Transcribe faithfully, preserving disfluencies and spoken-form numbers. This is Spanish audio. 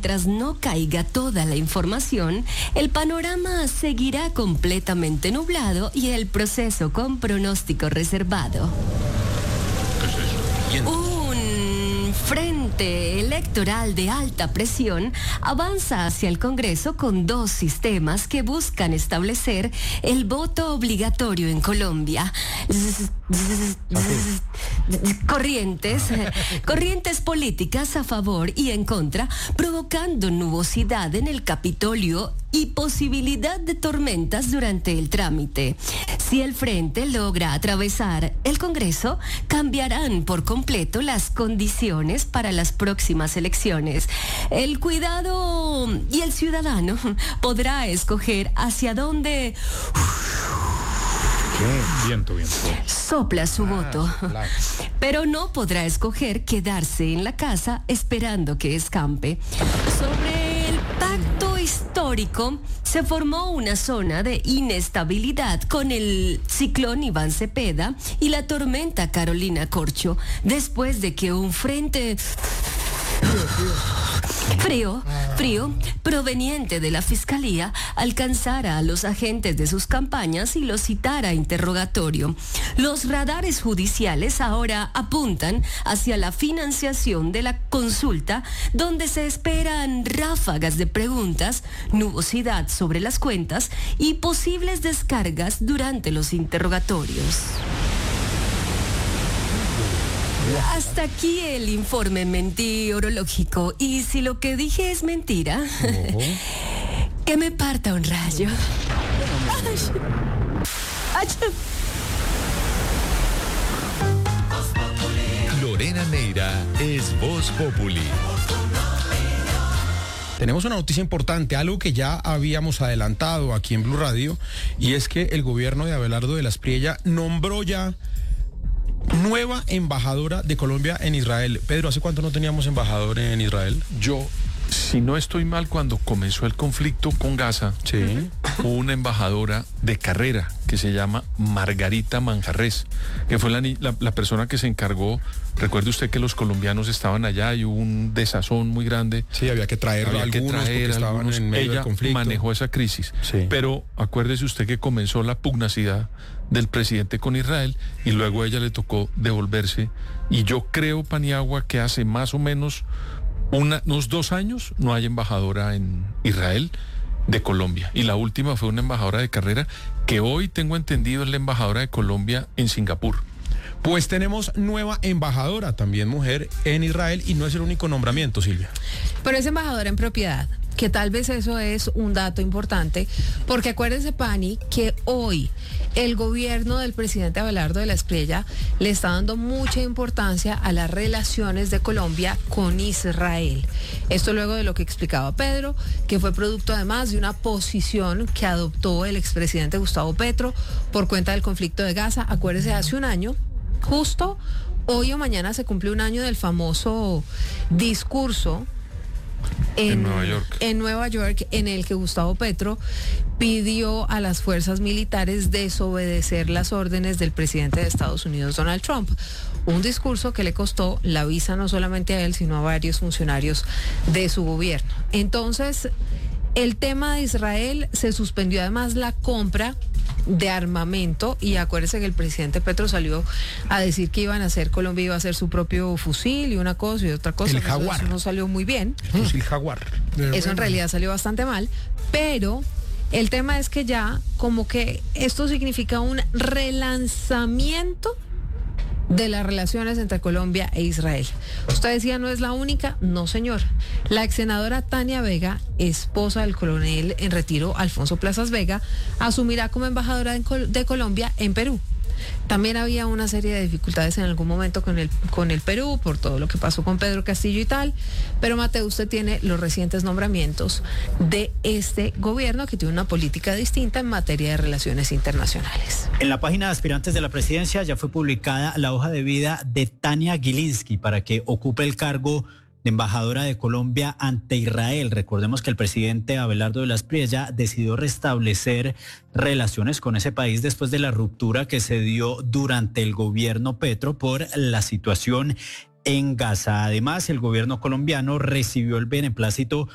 mientras no caiga toda la información, el panorama seguirá completamente nublado y el proceso con pronóstico reservado. ¿Qué es eso? Un frente electoral de alta presión avanza hacia el Congreso con dos sistemas que buscan establecer el voto obligatorio en Colombia. Corrientes, corrientes políticas a favor y en contra, provocando nubosidad en el Capitolio y posibilidad de tormentas durante el trámite. Si el frente logra atravesar el Congreso, cambiarán por completo las condiciones para las próximas elecciones. El cuidado y el ciudadano podrá escoger hacia dónde ¿Qué? Viento, viento. sopla su voto, pero no podrá escoger quedarse en la casa esperando que escampe. Sobre el pacto histórico se formó una zona de inestabilidad con el ciclón Iván Cepeda y la tormenta Carolina Corcho, después de que un frente Frío, frío, proveniente de la Fiscalía, alcanzara a los agentes de sus campañas y los citara a interrogatorio. Los radares judiciales ahora apuntan hacia la financiación de la consulta, donde se esperan ráfagas de preguntas, nubosidad sobre las cuentas y posibles descargas durante los interrogatorios. Hasta aquí el informe meteorológico. Y si lo que dije es mentira, uh-huh. que me parta un rayo. Ay. Ay. Lorena Neira es Voz Populi. Tenemos una noticia importante, algo que ya habíamos adelantado aquí en Blue Radio, y es que el gobierno de Abelardo de la Espriella nombró ya nueva embajadora de Colombia en Israel. Pedro, ¿hace cuánto no teníamos embajador en Israel? Yo, si no estoy mal, cuando comenzó el conflicto con Gaza, sí. hubo una embajadora de carrera que se llama Margarita Manjarres, que fue la, la, la persona que se encargó. Recuerde usted que los colombianos estaban allá y hubo un desazón muy grande. Sí, había que traer había algunos que traer porque estaban algunos. en medio Ella del conflicto. manejó esa crisis. Sí. Pero acuérdese usted que comenzó la pugnacidad del presidente con Israel y luego a ella le tocó devolverse. Y yo creo, Paniagua, que hace más o menos una, unos dos años no hay embajadora en Israel de Colombia. Y la última fue una embajadora de carrera que hoy tengo entendido es la embajadora de Colombia en Singapur. Pues tenemos nueva embajadora, también mujer, en Israel, y no es el único nombramiento, Silvia. Pero es embajadora en propiedad, que tal vez eso es un dato importante, porque acuérdense, Pani, que hoy el gobierno del presidente Abelardo de la Espriella le está dando mucha importancia a las relaciones de Colombia con Israel. Esto luego de lo que explicaba Pedro, que fue producto además de una posición que adoptó el expresidente Gustavo Petro por cuenta del conflicto de Gaza. Acuérdese, hace un año, justo hoy o mañana se cumple un año del famoso discurso En, en Nueva York. En Nueva York, en el que Gustavo Petro pidió a las fuerzas militares desobedecer las órdenes del presidente de Estados Unidos, Donald Trump. Un discurso que le costó la visa no solamente a él, sino a varios funcionarios de su gobierno. Entonces, el tema de Israel, se suspendió además la compra de armamento, y acuérdense que el presidente Petro salió a decir que iban a hacer, Colombia iba a hacer su propio fusil y una cosa y otra cosa. El Jaguar. Eso no salió muy bien. El fusil Jaguar. Eso en realidad salió bastante mal, pero el tema es que ya como que esto significa un relanzamiento de las relaciones entre Colombia e Israel. Usted decía, ¿no es la única? No, señor. La ex senadora Tania Vega, esposa del coronel en retiro Alfonso Plazas Vega, asumirá como embajadora de, Col- de Colombia en Perú. También había una serie de dificultades en algún momento con el, con el Perú, por todo lo que pasó con Pedro Castillo y tal, pero Mateo, usted tiene los recientes nombramientos de este gobierno, que tiene una política distinta en materia de relaciones internacionales. En la página de aspirantes de la presidencia ya fue publicada la hoja de vida de Tania Gilinski para que ocupe el cargo de embajadora de Colombia ante Israel. Recordemos que el presidente Abelardo de la Espriella decidió restablecer relaciones con ese país después de la ruptura que se dio durante el gobierno Petro por la situación en Gaza. Además, el gobierno colombiano recibió el beneplácito